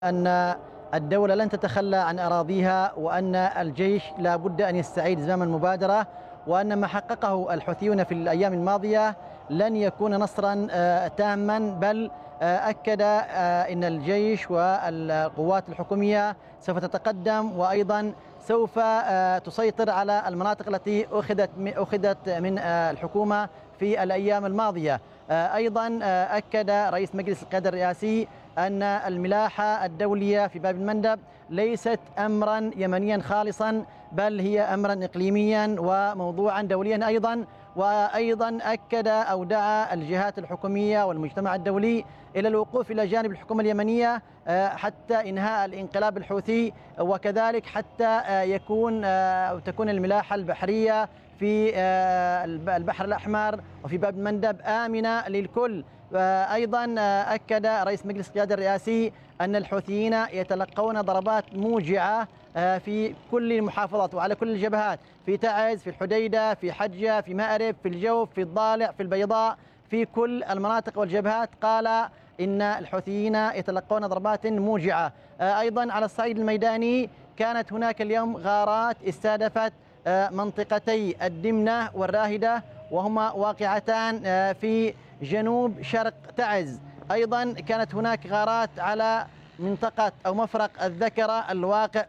أن الدولة لن تتخلى عن أراضيها، وأن الجيش لا بد أن يستعيد زمام المبادرة، وأن ما حققه الحوثيون في الأيام الماضية لن يكون نصرا تاما، بل أكد أن الجيش والقوات الحكومية سوف تتقدم، وأيضا سوف تسيطر على المناطق التي أخذت من الحكومة في الأيام الماضية. أيضا أكد رئيس مجلس القيادة الرئاسي أن الملاحة الدولية في باب المندب ليست أمرا يمنيا خالصا، بل هي أمرا إقليميا وموضوعا دوليا أيضا. وأيضا أكد أو دعا الجهات الحكومية والمجتمع الدولي إلى الوقوف إلى جانب الحكومة اليمنية حتى إنهاء الانقلاب الحوثي، وكذلك حتى تكون الملاحة البحرية في البحر الأحمر وفي باب المندب آمنة للكل. أيضا أكد رئيس مجلس القيادة الرئاسي أن الحوثيين يتلقون ضربات موجعة في كل المحافظات وعلى كل الجبهات، في تعز، في الحديدة، في حجة، في مأرب، في الجوف، في الضالع، في البيضاء، في كل المناطق والجبهات. قال إن الحوثيين يتلقون ضربات موجعة. أيضا على الصعيد الميداني كانت هناك اليوم غارات استهدفت منطقتي الدمنة والراهدة، وهما واقعتان في جنوب شرق تعز. أيضا كانت هناك غارات على منطقة أو مفرق الذكرة الواقع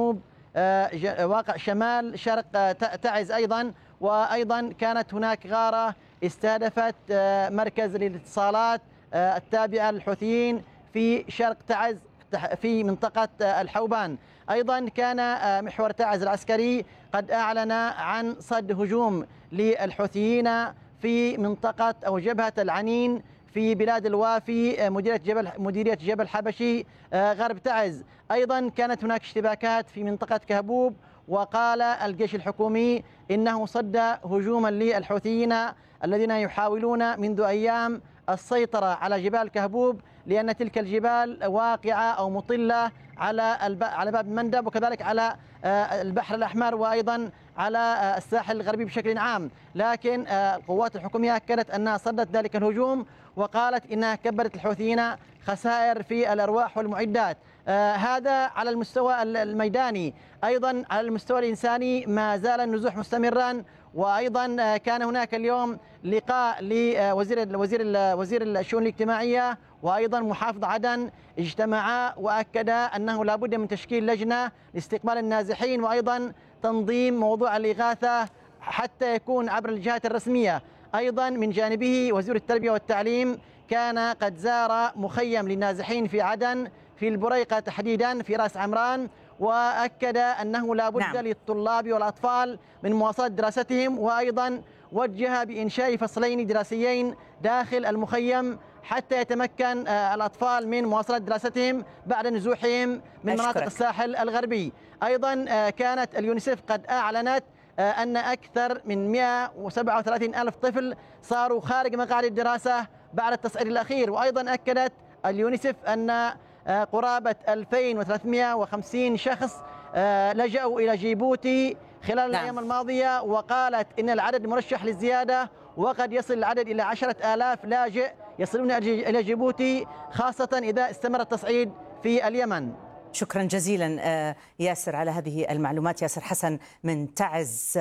واقع شمال شرق تعز أيضا. وأيضا كانت هناك غارة استهدفت مركز الاتصالات التابعة للحوثيين في شرق تعز في منطقة الحوبان. أيضا كان محور تعز العسكري قد أعلن عن صد هجوم للحوثيين في منطقة أو جبهة العنين في بلاد الوافي مديرية جبل حبشي غرب تعز. أيضا كانت هناك اشتباكات في منطقة كهبوب، وقال الجيش الحكومي إنه صد هجوما للحوثيين الذين يحاولون منذ أيام السيطرة على جبال كهبوب، لأن تلك الجبال واقعة أو مطلة على باب المندب، وكذلك على البحر الأحمر، وأيضا على الساحل الغربي بشكل عام. لكن القوات الحكومية أكدت أنها صدت ذلك الهجوم، وقالت إنها كبرت الحوثيين خسائر في الأرواح والمعدات. هذا على المستوى الميداني. أيضا على المستوى الإنساني ما زال النزوح مستمرا. وأيضا كان هناك اليوم لقاء لوزير الشؤون الاجتماعية وأيضا محافظ عدن، اجتمعا وأكدا أنه لا بد من تشكيل لجنة لاستقبال النازحين، وأيضا تنظيم موضوع الإغاثة حتى يكون عبر الجهات الرسمية. أيضا من جانبه وزير التربية والتعليم كان قد زار مخيم للنازحين في عدن في البريقة تحديدا في رأس عمران، وأكد أنه لا بد للطلاب والأطفال من مواصلة دراستهم، وأيضا وجه بإنشاء فصلين دراسيين داخل المخيم حتى يتمكن الأطفال من مواصلة دراستهم بعد نزوحهم من مناطق الساحل الغربي. أيضا كانت اليونيسف قد أعلنت أن أكثر من 137 ألف طفل صاروا خارج مقاعد الدراسة بعد التصعيد الأخير. وأيضا أكدت اليونيسف أن قرابة 2350 شخص لجأوا إلى جيبوتي خلال الأيام الماضية، وقالت إن العدد مرشح للزيادة، وقد يصل العدد إلى 10,000 لاجئ يصلون إلى جيبوتي، خاصة إذا استمر التصعيد في اليمن. شكرا جزيلا ياسر على هذه المعلومات. ياسر حسن من تعز.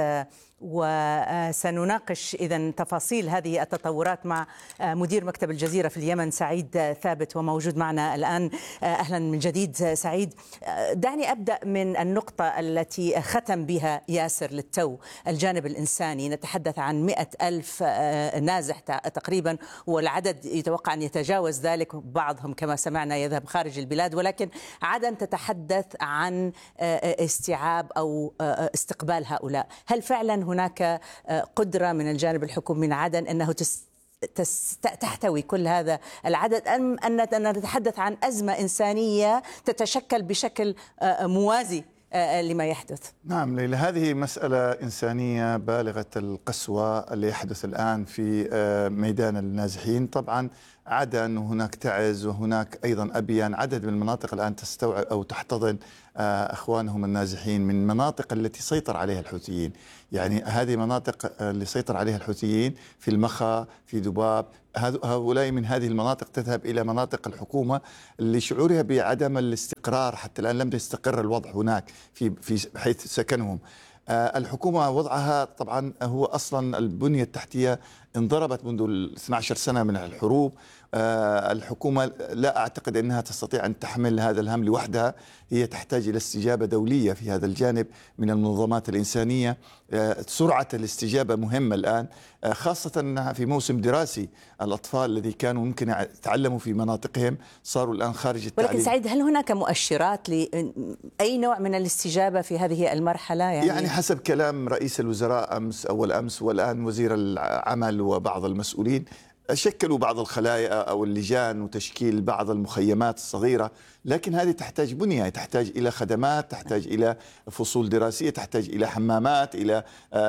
وسنناقش إذن تفاصيل هذه التطورات مع مدير مكتب الجزيرة في اليمن سعيد ثابت، وموجود معنا الآن. أهلا من جديد سعيد. دعني أبدأ من النقطة التي ختم بها ياسر للتو، الجانب الإنساني. نتحدث عن 100,000 نازح تقريبا، والعدد يتوقع أن يتجاوز ذلك، بعضهم كما سمعنا يذهب خارج البلاد، ولكن عدن تتحدث عن استيعاب أو استقبال هؤلاء. هل فعلا هناك قدرة من الجانب الحكومي من عدن أنه تحتوي كل هذا العدد، أم أننا نتحدث عن أزمة إنسانية تتشكل بشكل موازي لما يحدث؟ نعم ليلى، هذه مسألة إنسانية بالغة القسوة اللي يحدث الآن في ميدان النازحين. طبعا عدن وهناك تعز وهناك أيضا أبيان، عدد من المناطق الآن تستوعب أو تحتضن أخوانهم النازحين من مناطق التي سيطر عليها الحوثيين. يعني هذه مناطق اللي سيطر عليها الحوثيين في المخا، في ذباب، هؤلاء من هذه المناطق تذهب إلى مناطق الحكومة لشعورها بعدم الاستقرار. حتى الآن لم يستقر الوضع هناك في حيث سكنهم. الحكومة وضعها طبعا هو أصلا البنية التحتية انضربت منذ 12 سنة من الحروب. الحكومة لا أعتقد أنها تستطيع أن تحمل هذا الهم لوحدها، هي تحتاج إلى استجابة دولية في هذا الجانب من المنظمات الإنسانية. سرعة الاستجابة مهمة الآن، خاصة أنها في موسم دراسي. الأطفال الذي كانوا ممكن يتعلموا في مناطقهم صاروا الآن خارج التعليم. ولكن سعيد، هل هناك مؤشرات لأي نوع من الاستجابة في هذه المرحلة؟ يعني حسب كلام رئيس الوزراء أمس أول أمس والآن وزير العمل وبعض المسؤولين، شكلوا بعض الخلايا أو اللجان وتشكيل بعض المخيمات الصغيرة، لكن هذه تحتاج بنية، تحتاج إلى خدمات، تحتاج إلى فصول دراسية، تحتاج إلى حمامات، إلى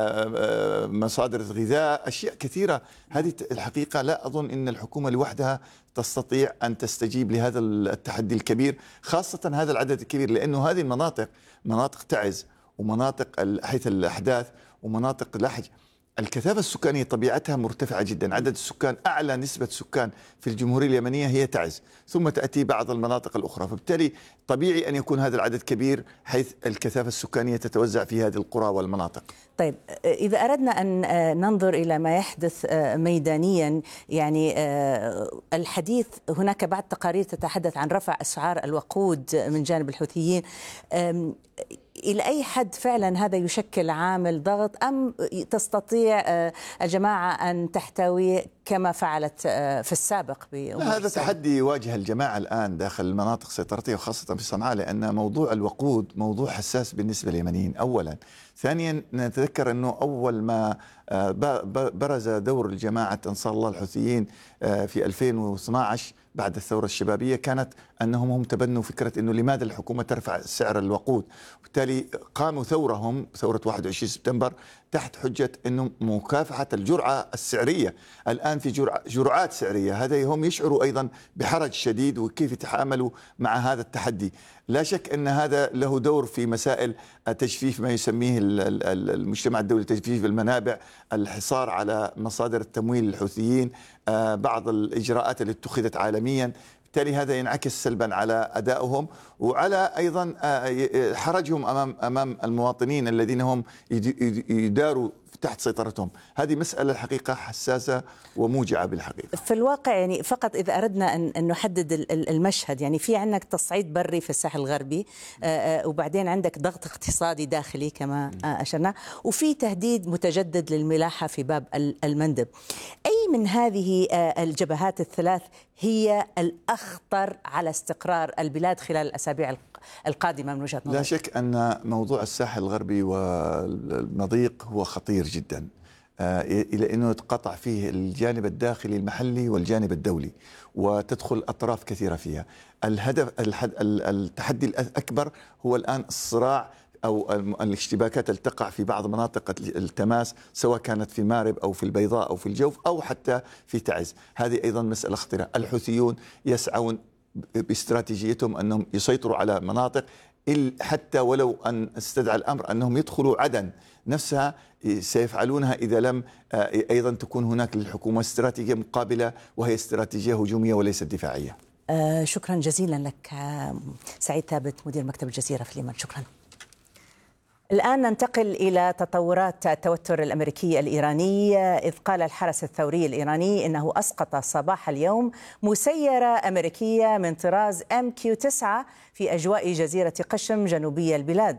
مصادر غذاء، أشياء كثيرة. هذه الحقيقة لا أظن أن الحكومة لوحدها تستطيع أن تستجيب لهذا التحدي الكبير، خاصة هذا العدد الكبير، لأنه هذه المناطق مناطق تعز ومناطق حيث الأحداث ومناطق لحج. الكثافة السكانية طبيعتها مرتفعة جدا، عدد السكان أعلى نسبة سكان في الجمهورية اليمنية هي تعز، ثم تأتي بعض المناطق الأخرى، فبالتالي طبيعي أن يكون هذا العدد كبير حيث الكثافة السكانية تتوزع في هذه القرى والمناطق. طيب، إذا أردنا أن ننظر إلى ما يحدث ميدانيا، يعني الحديث هناك بعض تقارير تتحدث عن رفع أسعار الوقود من جانب الحوثيين. إلى أي حد فعلا هذا يشكل عامل ضغط، أم تستطيع الجماعة أن تحتوي كما فعلت في السابق؟ هذا تحدي يواجه الجماعة الآن داخل المناطق السيطرتية وخاصة في صنعاء، لأن موضوع الوقود موضوع حساس بالنسبة لليمنيين أولا. ثانيا نتذكر أنه أول ما برز دور الجماعة أنصار الله الحوثيين في 2012 بعد الثورة الشبابية، كانت أنهم تبنوا فكرة أنه لماذا الحكومة ترفع سعر الوقود، وبالتالي قاموا ثورة 21 سبتمبر تحت حجة أنه مكافحة الجرعة السعرية. الآن في جرعات سعرية، هذا هم يشعروا أيضا بحرج شديد وكيف يتعاملوا مع هذا التحدي. لا شك أن هذا له دور في مسائل تجفيف ما يسميه المجتمع الدولي تجفيف المنابع، الحصار على مصادر التمويل للحوثيين، بعض الإجراءات التي اتخذت عالميا. بالتالي هذا ينعكس سلبا على أدائهم وعلى أيضا حرجهم أمام المواطنين الذين هم يداروا تحت سيطرتهم. هذه مسألة الحقيقة حساسة وموجعة بالحقيقة. في الواقع يعني فقط إذا أردنا أن نحدد المشهد، يعني في عندك تصعيد بري في الساحل الغربي، وبعدين عندك ضغط اقتصادي داخلي كما أشرنا، وفي تهديد متجدد للملاحة في باب المندب. أي من هذه الجبهات الثلاث هي الأخطر على استقرار البلاد خلال الأسابيع القادمة من وجهة نظرك؟ لا شك أن موضوع الساحل الغربي والمضيق هو خطير جدا، إلى أنه يتقطع فيه الجانب الداخلي المحلي والجانب الدولي، وتدخل أطراف كثيرة فيها. التحدي الأكبر هو الآن الصراع أو الاشتباكات اللي تقع في بعض مناطق التماس، سواء كانت في مارب أو في البيضاء أو في الجوف أو حتى في تعز. هذه أيضا مسألة خطيرة. الحوثيون يسعون باستراتيجيتهم أنهم يسيطروا على مناطق، حتى ولو أن استدعى الأمر أنهم يدخلوا عدن نفسها سيفعلونها إذا لم أيضا تكون هناك للحكومة استراتيجية مقابلة، وهي استراتيجية هجومية وليست دفاعية. شكرا جزيلا لك سعيد ثابت، مدير مكتب الجزيرة في اليمن. شكرا. الآن ننتقل إلى تطورات التوتر الأمريكي الإيراني، إذ قال الحرس الثوري الإيراني إنه أسقط صباح اليوم مسيرة أمريكية من طراز MQ-9 في أجواء جزيرة قشم جنوبي البلاد.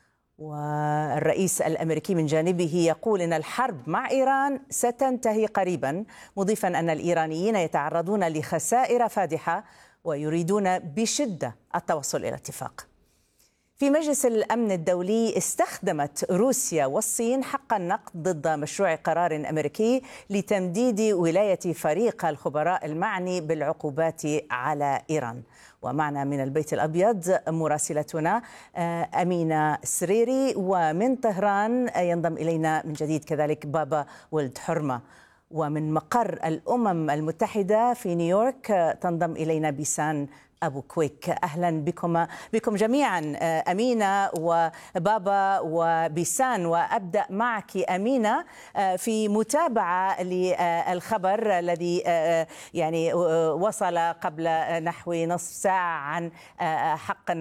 والرئيس الأمريكي من جانبه يقول إن الحرب مع إيران ستنتهي قريبا، مضيفا أن الإيرانيين يتعرضون لخسائر فادحة ويريدون بشدة التوصل إلى اتفاق. في مجلس الأمن الدولي استخدمت روسيا والصين حق النقد ضد مشروع قرار أمريكي لتمديد ولاية فريق الخبراء المعني بالعقوبات على إيران. ومعنا من البيت الأبيض مراسلتنا أمينة سريري، ومن طهران ينضم إلينا من جديد كذلك بابا ولد حرمة. ومن مقر الأمم المتحدة في نيويورك تنضم إلينا بيسان أبو كويك. أهلا بكم جميعا أمينة وبابا وبيسان. وأبدأ معك أمينة في متابعة للخبر الذي يعني وصل قبل نحو نصف ساعة عن حق